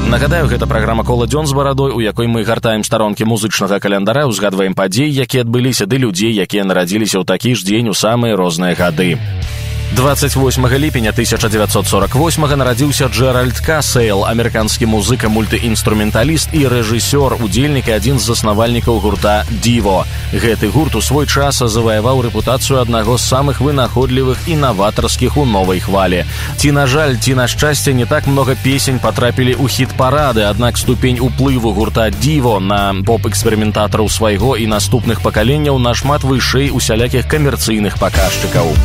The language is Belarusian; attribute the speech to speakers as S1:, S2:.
S1: Нагадаю, гэта праграма «Кола дзён з барадой», у якой мы гартаем старонкі музычнага каляндаря, узгадваем падзеі, якія адбыліся, ды людзей, якія нарадзіліся ў такі ж дзень у самыя розныя гады. 28 ліпеня 1948 нарадзіўся Джеральд Касейл, амерыканскі музыка, мультыінструменталіст і рэжысёр, удзельнік і адзін з заснавальнікаў гурта «Диво». Гэты гурт у свой час заваяваў рэпутацыю аднаго з самых вынаходлівых і наватарскіх у новай хвалі. Ці на жаль, ці на шчасце, не так многа песень патрапілі ў хіт-парады, аднак ступень уплыву гурта «Диво» на поп-эксперыментатараў свайго і наступных пакаленняў нашмат вышэй усялякіх камерцыйных паказчыкаў.